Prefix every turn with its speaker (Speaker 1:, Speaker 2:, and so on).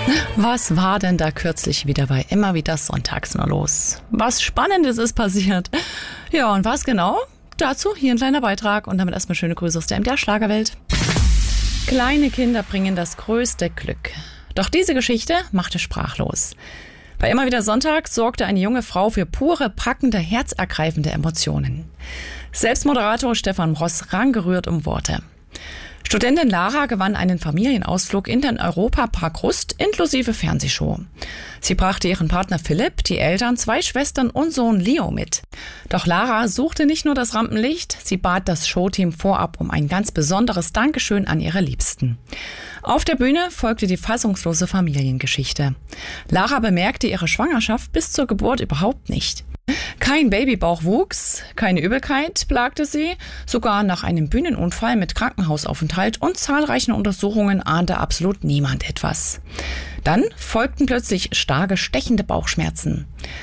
Speaker 1: Was war denn da kürzlich wieder bei Immer wieder sonntags nur los? Was Spannendes ist passiert. Ja, und was genau? Dazu hier ein kleiner Beitrag und damit erstmal schöne Grüße aus der MDR Schlagerwelt. Kleine Kinder bringen das größte Glück. Doch diese Geschichte machte sprachlos. Bei Immer wieder Sonntag sorgte eine junge Frau für pure, packende, herzergreifende Emotionen. Selbst Moderator Stefan Ross rang gerührt um Worte. Studentin Lara gewann einen Familienausflug in den Europapark Rust inklusive Fernsehshow. Sie brachte ihren Partner Philipp, die Eltern, 2 Schwestern und Sohn Leo mit. Doch Lara suchte nicht nur das Rampenlicht, sie bat das Showteam vorab um ein ganz besonderes Dankeschön an ihre Liebsten. Auf der Bühne folgte die fassungslose Familiengeschichte. Lara bemerkte ihre Schwangerschaft bis zur Geburt überhaupt nicht. Kein Babybauch wuchs, keine Übelkeit plagte sie, sogar nach einem Bühnenunfall mit Krankenhausaufenthalt und zahlreichen Untersuchungen ahnte absolut niemand etwas. Dann folgten plötzlich starke, stechende Bauchschmerzen.